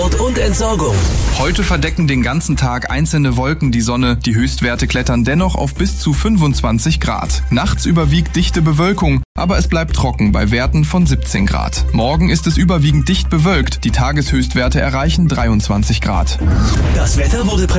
Transport und Entsorgung. Heute verdecken den ganzen Tag einzelne Wolken die Sonne. Die Höchstwerte klettern dennoch auf bis zu 25 Grad. Nachts überwiegt dichte Bewölkung, aber es bleibt trocken bei Werten von 17 Grad. Morgen ist es überwiegend dicht bewölkt. Die Tageshöchstwerte erreichen 23 Grad. Das Wetter wurde